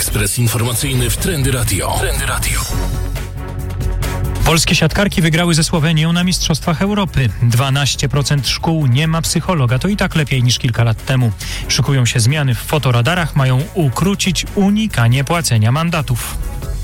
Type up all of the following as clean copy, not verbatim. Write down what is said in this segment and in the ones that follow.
Ekspres informacyjny w Trendy Radio. Polskie siatkarki wygrały ze Słowenią na Mistrzostwach Europy. 12% szkół nie ma psychologa. To i tak lepiej niż kilka lat temu. Szykują się zmiany w fotoradarach. Mają ukrócić unikanie płacenia mandatów.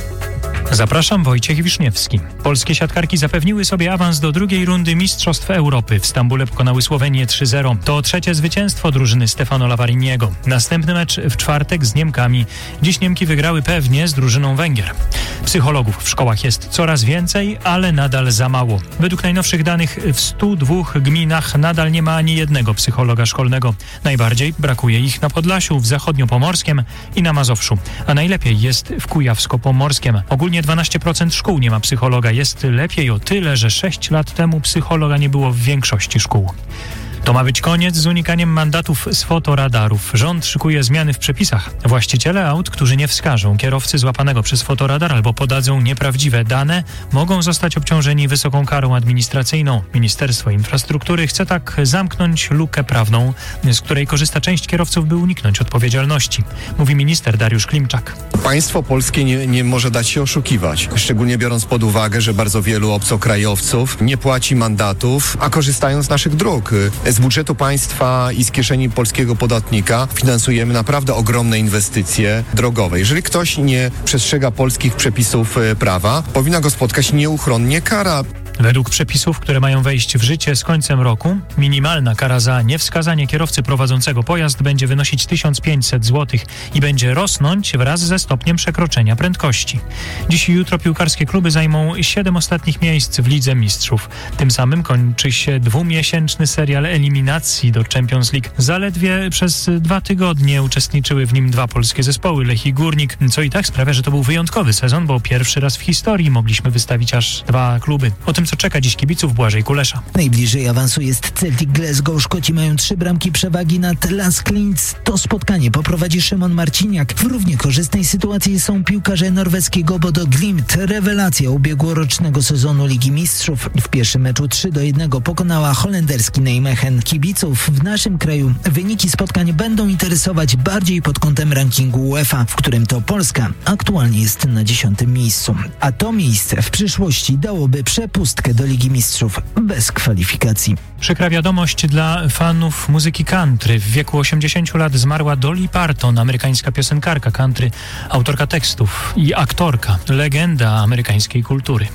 Zapraszam, Wojciech Wiszniewski. Polskie siatkarki zapewniły sobie awans do drugiej rundy Mistrzostw Europy. W Stambule pokonały Słowenię 3-0. To trzecie zwycięstwo drużyny Stefano Lavariniego. Następny mecz w czwartek z Niemkami. Dziś Niemki wygrały pewnie z drużyną Węgier. Psychologów w szkołach jest coraz więcej, ale nadal za mało. Według najnowszych danych w 102 gminach nadal nie ma ani jednego psychologa szkolnego. Najbardziej brakuje ich na Podlasiu, w Zachodniopomorskiem i na Mazowszu. A najlepiej jest w Kujawsko-Pomorskiem. Ogólnie 12% szkół nie ma psychologa. Jest lepiej o tyle, że 6 lat temu psychologa nie było w większości szkół. To ma być koniec z unikaniem mandatów z fotoradarów. Rząd szykuje zmiany w przepisach. Właściciele aut, którzy nie wskażą kierowcy złapanego przez fotoradar albo podadzą nieprawdziwe dane, mogą zostać obciążeni wysoką karą administracyjną. Ministerstwo Infrastruktury chce tak zamknąć lukę prawną, z której korzysta część kierowców, by uniknąć odpowiedzialności. Mówi minister Dariusz Klimczak. Państwo polskie nie może dać się oszukiwać. Szczególnie biorąc pod uwagę, że bardzo wielu obcokrajowców nie płaci mandatów, a korzystają z naszych dróg. Z budżetu państwa i z kieszeni polskiego podatnika finansujemy naprawdę ogromne inwestycje drogowe. Jeżeli ktoś nie przestrzega polskich przepisów prawa, powinna go spotkać nieuchronnie kara. Według przepisów, które mają wejść w życie z końcem roku, minimalna kara za niewskazanie kierowcy prowadzącego pojazd będzie wynosić 1500 zł i będzie rosnąć wraz ze stopniem przekroczenia prędkości. Dziś i jutro piłkarskie kluby zajmą 7 ostatnich miejsc w Lidze Mistrzów. Tym samym kończy się 2-miesięczny serial eliminacji do Champions League. Zaledwie przez 2 tygodnie uczestniczyły w nim 2 polskie zespoły, Lech i Górnik, co i tak sprawia, że to był wyjątkowy sezon, bo pierwszy raz w historii mogliśmy wystawić aż 2 kluby. O tym, co czeka dziś kibiców, Błażej Kulesza. Najbliżej awansu jest Celtic Glasgow. Szkoci mają 3 bramki przewagi nad Lask Linz. To spotkanie poprowadzi Szymon Marciniak. W równie korzystnej sytuacji są piłkarze norweskiego Bodo Glimt. Rewelacja ubiegłorocznego sezonu Ligi Mistrzów. W pierwszym meczu 3-1 pokonała holenderski Nijmegen. Kibiców w naszym kraju wyniki spotkań będą interesować bardziej pod kątem rankingu UEFA, w którym to Polska aktualnie jest na 10. miejscu. A to miejsce w przyszłości dałoby przepustkę do Ligi Mistrzów bez kwalifikacji. Przykra wiadomość dla fanów muzyki country. W wieku 80 lat zmarła Dolly Parton, amerykańska piosenkarka country, autorka tekstów i aktorka, legenda amerykańskiej kultury.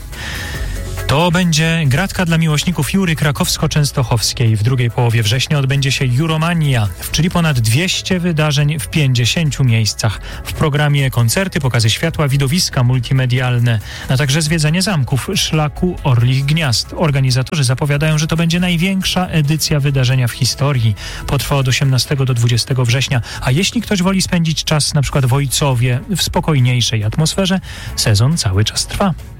To będzie gratka dla miłośników Jury krakowsko-częstochowskiej. W drugiej połowie września odbędzie się Juromania, czyli ponad 200 wydarzeń w 50 miejscach. W programie koncerty, pokazy światła, widowiska multimedialne, a także zwiedzanie zamków, szlaku Orlich Gniazd. Organizatorzy zapowiadają, że to będzie największa edycja wydarzenia w historii. Potrwa od 18 do 20 września, a jeśli ktoś woli spędzić czas na przykład w Ojcowie w spokojniejszej atmosferze, sezon cały czas trwa.